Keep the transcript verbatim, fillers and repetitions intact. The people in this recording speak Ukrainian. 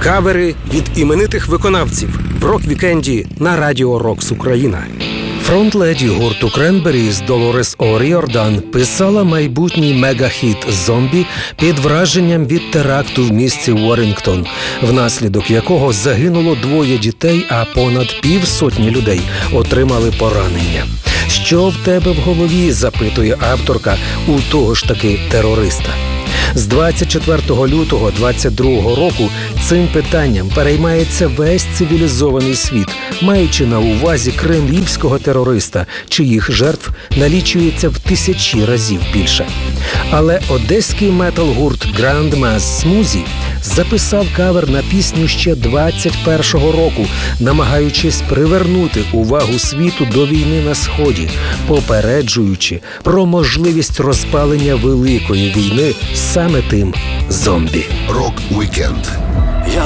Кавери від іменитих виконавців в рок-вікенді на Радіо Рокс Україна. Фронтледі гурту Кренберіс Долорес О'Ріордан писала майбутній мегахіт «Зомбі» під враженням від теракту в місті Уоррінгтон, внаслідок якого загинуло двоє дітей, а понад півсотні людей отримали поранення. «Що в тебе в голові?» – запитує авторка у того ж таки терориста. З двадцять четвертого лютого двадцять другого року цим питанням переймається весь цивілізований світ, маючи на увазі кремлівського терориста, чиїх жертв налічується в тисячі разів більше. Але одеський метал-гурт Grandma's Smoothie записав кавер на пісню ще двадцять першого року, намагаючись привернути увагу світу до війни на Сході, попереджуючи про можливість розпалення великої війни саме тим зомбі. Рок-вікенд. Я